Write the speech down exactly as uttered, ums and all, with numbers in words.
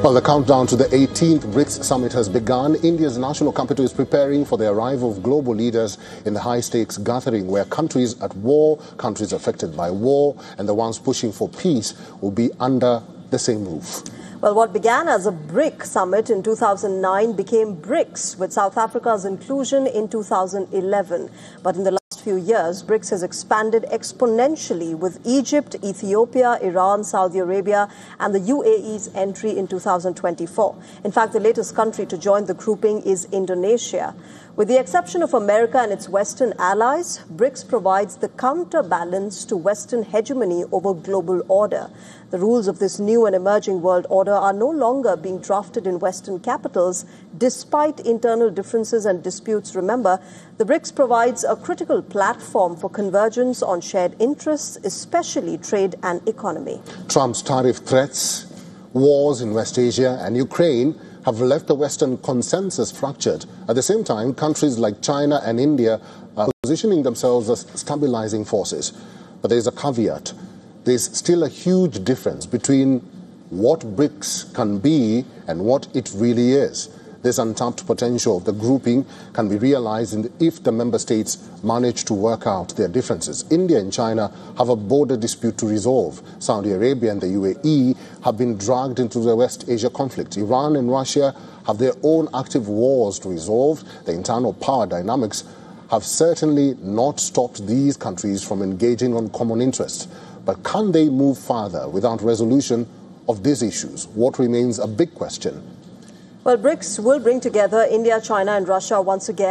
Well, the countdown to the eighteenth BRICS summit has begun. India's national capital is preparing for the arrival of global leaders in the high-stakes gathering where countries at war, countries affected by war, and the ones pushing for peace will be under the same roof. Well, what began as a BRIC summit in two thousand nine became BRICS, with South Africa's inclusion in two thousand eleven. But in the last few years, BRICS has expanded exponentially, with Egypt, Ethiopia, Iran, Saudi Arabia and the U A E's entry in two thousand twenty-four. In fact, the latest country to join the grouping is Indonesia. With the exception of America and its Western allies, BRICS provides the counterbalance to Western hegemony over global order. The rules of this new and emerging world order are no longer being drafted in Western capitals, despite internal differences and disputes. Remember, the BRICS provides a critical platform for convergence on shared interests, especially trade and economy. Trump's tariff threats, wars in West Asia and Ukraine have left the Western consensus fractured. At the same time, countries like China and India are positioning themselves as stabilizing forces. But there is a caveat. There's still a huge difference between what BRICS can be and what it really is. This untapped potential of the grouping can be realized if the member states manage to work out their differences. India and China have a border dispute to resolve. Saudi Arabia and the U A E have been dragged into the West Asia conflict. Iran and Russia have their own active wars to resolve. The internal power dynamics have certainly not stopped these countries from engaging on common interests. But can they move further without resolution of these issues? What remains a big question. Well, BRICS will bring together India, China and Russia once again.